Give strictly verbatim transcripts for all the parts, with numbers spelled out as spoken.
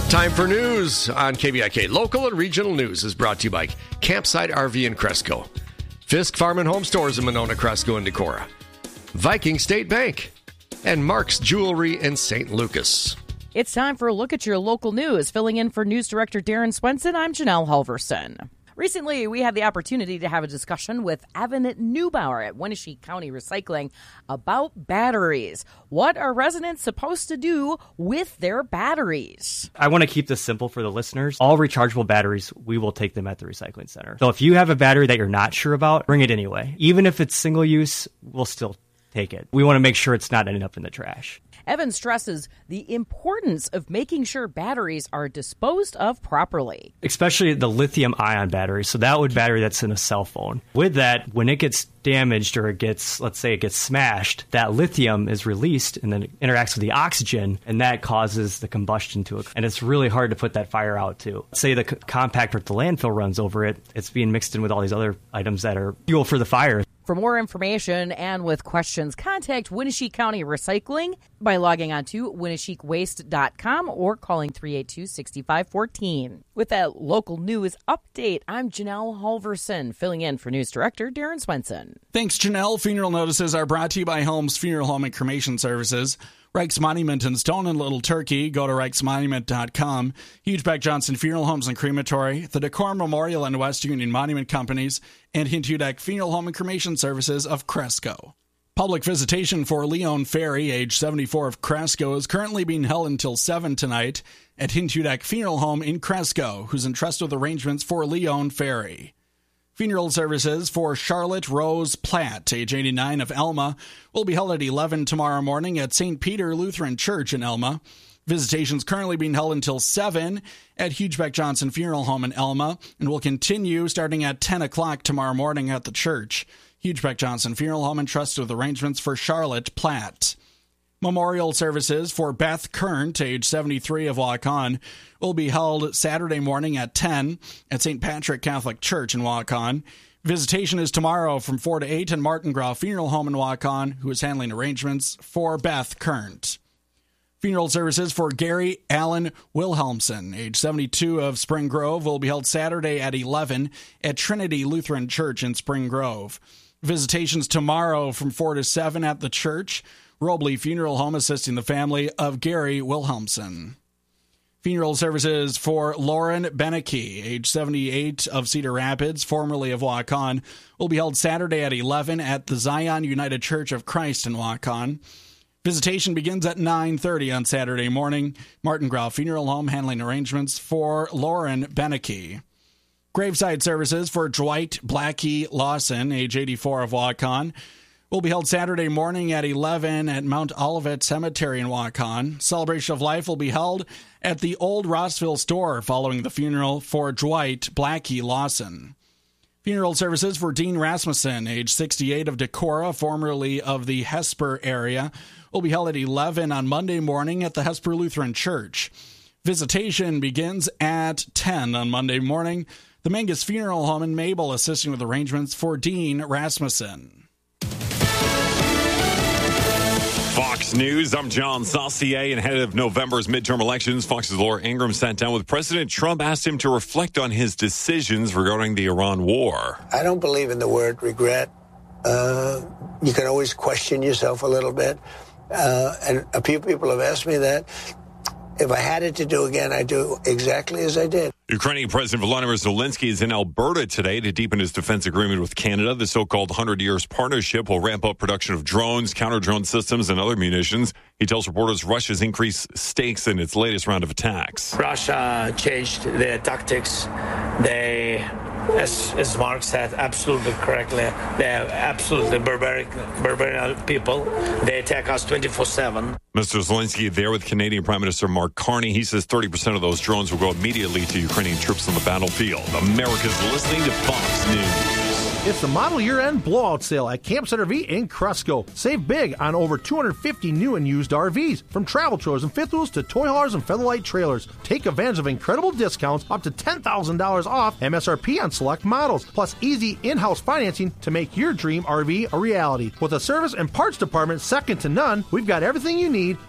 Time for news on K V I K. Local and regional news is brought to you by Campsite R V in Cresco, Fisk Farm and Home Stores in Monona, Cresco, and Decorah, Viking State Bank, and Mark's Jewelry in Saint Lucas. It's time for a look at your local news. Filling in for News Director Darren Swenson, I'm Janelle Halverson. Recently, we had the opportunity to have a discussion with Evan Neubauer at Winneshiek County Recycling about batteries. What are residents supposed to do with their batteries? I want to keep this simple for the listeners. All rechargeable batteries, we will take them at the recycling center. So if you have a battery that you're not sure about, bring it anyway. Even if it's single use, we'll still take it. We want to make sure it's not ending up in the trash. Evan stresses the importance of making sure batteries are disposed of properly. Especially the lithium-ion battery. So that would battery that's in a cell phone. With that, when it gets damaged or it gets, let's say it gets smashed, that lithium is released and then it interacts with the oxygen, and that causes the combustion to it. And it's really hard to put that fire out, too. Say the c- compactor at the landfill runs over it, it's being mixed in with all these other items that are fuel for the fire. For more information and with questions, contact Winneshiek County Recycling by logging on to winneshiek waste dot com or calling three eight two, six five one four. With that local news update, I'm Janelle Halverson, filling in for News Director Darren Swenson. Thanks, Janelle. Funeral notices are brought to you by Helms Funeral Home and Cremation Services. Reich's Monument in Stone and Little Turkey. Go to reichs monument dot com. Hugebeck Johnson Funeral Homes and Crematory. The Decorah Memorial and West Union Monument Companies. And Hintudeck Funeral Home and Cremation Services of Cresco. Public visitation for Leon Ferry, age seventy-four, of Cresco, is currently being held until seven tonight at Hintudeck Funeral Home in Cresco, who's entrusted with arrangements for Leon Ferry. Funeral services for Charlotte Rose Platt, age eighty-nine, of Elma, will be held at eleven tomorrow morning at Saint Peter Lutheran Church in Elma. Visitations currently being held until seven at Hugebeck Johnson Funeral Home in Elma, and will continue starting at ten o'clock tomorrow morning at the church. Hugebeck Johnson Funeral Home entrusted with arrangements for Charlotte Platt. Memorial services for Beth Kernt, age seventy-three, of Waukon, will be held Saturday morning at ten at Saint Patrick Catholic Church in Waukon. Visitation is tomorrow from four to eight in Martin Grau Funeral Home in Waukon, who is handling arrangements for Beth Kernt. Funeral services for Gary Allen Wilhelmson, age seventy-two, of Spring Grove, will be held Saturday at eleven at Trinity Lutheran Church in Spring Grove. Visitations tomorrow from four to seven at the church. Robley Funeral Home assisting the family of Gary Wilhelmson. Funeral services for Lauren Beneke, age seventy-eight, of Cedar Rapids, formerly of Waukon, will be held Saturday at eleven at the Zion United Church of Christ in Waukon. Visitation begins at nine thirty on Saturday morning. Martin Grau Funeral Home handling arrangements for Lauren Beneke. Graveside services for Dwight Blackie Lawson, age eighty-four, of Waukon, will be held Saturday morning at eleven at Mount Olivet Cemetery in Waukon. Celebration of Life will be held at the Old Rossville store following the funeral for Dwight Blackie Lawson. Funeral services for Dean Rasmussen, age sixty-eight, of Decorah, formerly of the Hesper area, will be held at eleven on Monday morning at the Hesper Lutheran Church. Visitation begins at ten on Monday morning. The Mangus Funeral Home in Mabel assisting with arrangements for Dean Rasmussen. Fox News, I'm John Saucier, and ahead of November's midterm elections, Fox's Laura Ingraham sat down with President Trump, asked him to reflect on his decisions regarding the Iran war. I don't believe in the word regret. Uh, you can always question yourself a little bit. Uh, and a few people have asked me that. If I had it to do again, I'd do exactly as I did. Ukrainian President Volodymyr Zelensky is in Alberta today to deepen his defense agreement with Canada. The so-called one hundred years partnership will ramp up production of drones, counter-drone systems, and other munitions. He tells reporters Russia's increased stakes in its latest round of attacks. Russia changed their tactics. They, as, as Mark said, absolutely correctly, they're absolutely barbaric, barbarian people. They attack us twenty-four seven. Mister Zelensky there with Canadian Prime Minister Mark Carney. He says thirty percent of those drones will go immediately to Ukrainian troops on the battlefield. America's listening to Fox News. It's the model year-end blowout sale at Campsite R V in Cresco. Save big on over two hundred fifty new and used R Vs, from travel trailers and fifth wheels to toy haulers and featherlight trailers. Take advantage of incredible discounts up to ten thousand dollars off M S R P on select models, plus easy in-house financing to make your dream R V a reality. With a service and parts department second to none, we've got everything you need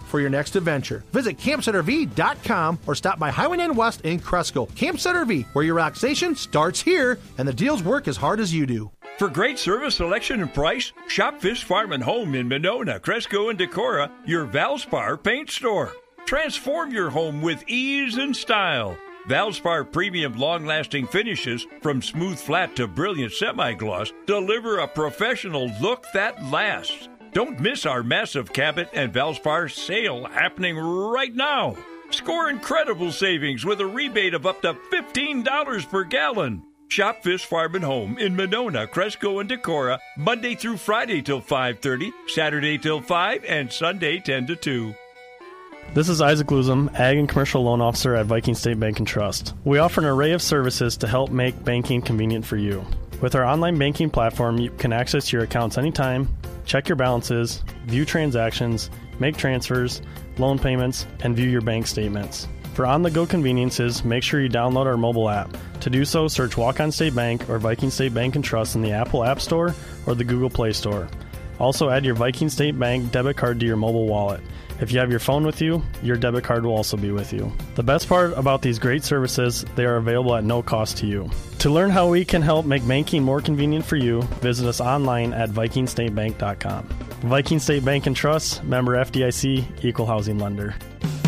for your next adventure. Visit campsite R V dot com or stop by Highway nine West in Cresco. Campsite R V, where your relaxation starts here and the deals work as hard as you do. For great service, selection, and price, shop Fisk Farm and Home in Monona, Cresco, and Decorah, your Valspar paint store. Transform your home with ease and style. Valspar premium long-lasting finishes, from smooth flat to brilliant semi-gloss, deliver a professional look that lasts. Don't miss our massive Cabot and Valspar sale happening right now. Score incredible savings with a rebate of up to fifteen dollars per gallon. Shop Fisk Farm and Home in Monona, Cresco, and Decorah, Monday through Friday till five thirty, Saturday till five, and Sunday ten to two. This is Isaac Luzum, Ag and Commercial Loan Officer at Viking State Bank and Trust. We offer an array of services to help make banking convenient for you. With our online banking platform, you can access your accounts anytime, check your balances, view transactions, make transfers, loan payments, and view your bank statements. For on-the-go conveniences, make sure you download our mobile app. To do so, search Walk-On State Bank or Viking State Bank and Trust in the Apple App Store or the Google Play Store. Also, add your Viking State Bank debit card to your mobile wallet. If you have your phone with you, your debit card will also be with you. The best part about these great services, they are available at no cost to you. To learn how we can help make banking more convenient for you, visit us online at viking state bank dot com. Viking State Bank and Trust, member F D I C, equal housing lender.